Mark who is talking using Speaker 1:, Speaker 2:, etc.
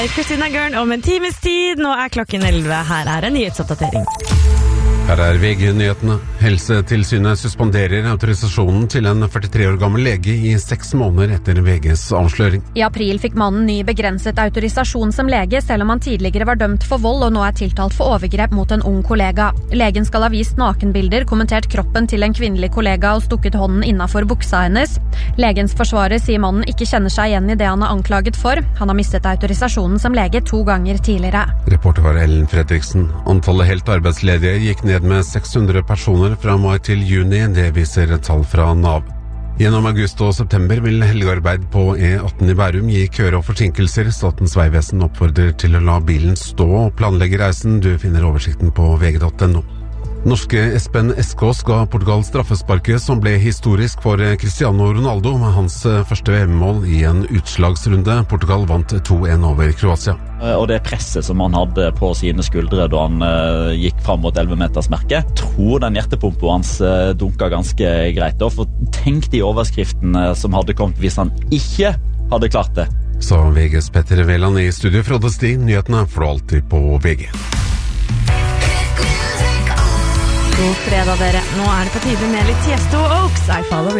Speaker 1: Kristina Gørn om en times tid. Nå klokken 11. Her en nyhetsoppdatering.
Speaker 2: Her VG-nyhetene. Helsetilsynet suspenderer autorisasjonen til en 43 år gammel lege i 6 måneder etter VGs avsløring.
Speaker 3: I april fikk mannen ny begrenset autorisasjon som lege, selv om han tidligere var dømt for vold og nå tiltalt for overgrep mot en ung kollega. Legen skal ha vist nakenbilder, kommentert kroppen til en kvinnelig kollega og stukket hånden innenfor buksa hennes. Legens forsvarer sier mannen ikke kjenner seg igjen i det han er anklaget for. Han har mistet autorisasjonen som lege 2 ganger tidligere.
Speaker 2: Reporter var Ellen Fredriksen. Antallet helt arbeidsledige gikk ned med 600 personer fra mai til juni, det viser tall fra NAV. Gjennom august og september vil helgearbeid på E18 i Bærum gi køer og forsinkelser. Statens vegvesen oppfordrer til å la bilen stå og planlegge reisen. Du finner oversikten på vg.no. Norske Espen Eskås ga Portugal straffesparket som ble historisk for Cristiano Ronaldo med hans første VM-mål i en utslagsrunde. Portugal vant 2-1 over Kroatia.
Speaker 4: Og det presset som han hadde på sine skuldre da han gikk fram mot 11-metersmerket, tror den hjertepumpen hans dunka ganske greit. For tenk de overskriftene som hadde kommet hvis han ikke hadde klart det.
Speaker 2: Sa VGs Petter Veland i studio. Frode Sti, nyhetene får du alltid på VG.
Speaker 1: God fredag dere. Nå det på tide med litt Tiesto og Oaks. I follow